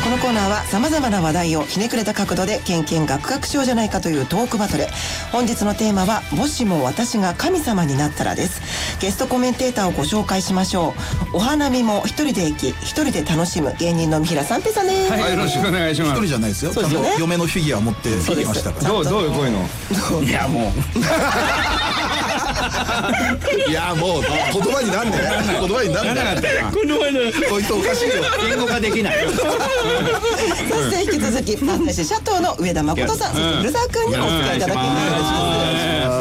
このコーナーは様々な話題をひねくれた角度でケンケンがク症じゃないかというトークバトル。本日のテーマはもしも私が神様になったらです。ゲストコメンテーターをご紹介しましょう。お花見も一人で行き一人で楽しむ芸人の三平三平さんです。 はい、よろしくお願いします。 一人じゃないですよ。ちゃんと嫁のフィギュア持って行きましたから。 どういうこういうの。いやもういやもう言葉になんねえ。言葉になんねえ。こいつおかしいよ。 言語化できない。 そして引き続き漫才師シャトーの上田誠さん、そして古澤君にもお付き合いいただきます。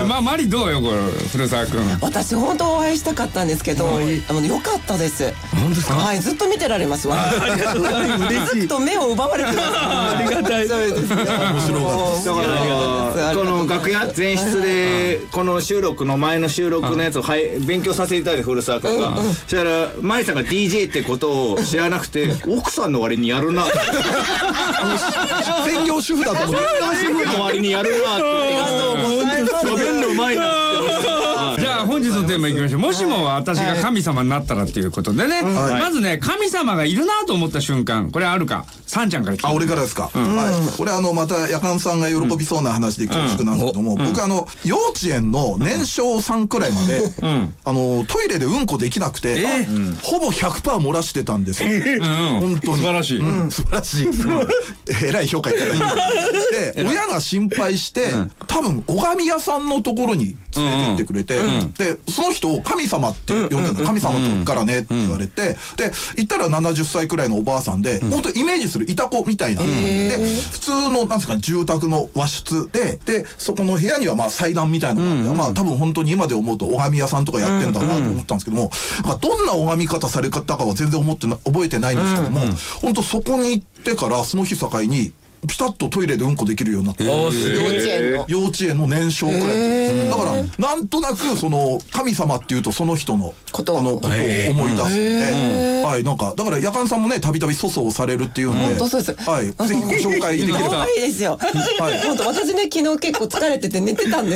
まあマリどうよこれ古澤君。 私本当お会いしたかったんですけど、良かったです。 本当ですか。 はい、ずっと見てられますわ。ずっと目を奪われてます。ありがたい。そうですね。面白かった。 だからこの楽屋前室でこの収録の前の収録のやつを勉強させていただいて古澤君が、そしたらマリさんが DJ ってことを知らなくて奥さんの割にやるな。 専業主婦だと思って。 主婦の割にやるなって。喋るのうまいなって。 じゃあ本日のテーマいきましょう。もしも私が神様になったらっていうことでね、まずね神様がいるなと思った瞬間、これあるか。さんちゃんから聞いて。 あ、俺からですか。はい。これまたやかんさんが喜びそうな話で恐縮なんですけども、僕幼稚園の年少さんくらいまでトイレでうんこできなくてほぼ 100% 漏らしてたんですよ。本当に素晴らしい。 素晴らしい。えらい評価いただいて。で親が心配して多分拝み屋さんのところに連れて行ってくれて、でその人を神様って呼んでるの。神様からねって言われて、で行ったら70歳くらいのおばあさんで、本当イメージするいた子みたいな。で普通のなんですか住宅の和室で、そこの部屋にはまあ祭壇みたいなのがあって、まあ多分本当に今で思うと拝み屋さんとかやってんだなと思ったんですけども、どんな拝み方され方かは全然覚えてないんですけども、本当そこに行ってからその日境にピタッとトイレでうんこできるようになって、幼稚園の年少くらいだからなんとなくその神様っていうとその人のことを思い出すので、はい、なんかだからやかんさんもねたびたび粗相されるっていうんで、 本当そうです。 はい、ぜひご紹介できれば。 いいですよ。本当私ね昨日結構疲れてて寝てたんです。